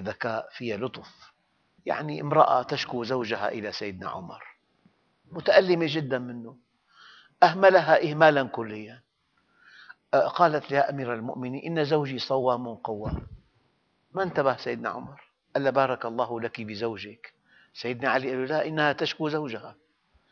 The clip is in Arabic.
ذكاء، فيها لطف. يعني امرأة تشكو زوجها إلى سيدنا عمر، متألمة جدا منه، أهملها إهمالا كليا. قالت: يا أمير المؤمنين، إن زوجي صوام قوام. ما انتبه سيدنا عمر، قال: بارك الله لك بزوجك. سيدنا علي قال له: لا، إنها تشكو زوجها.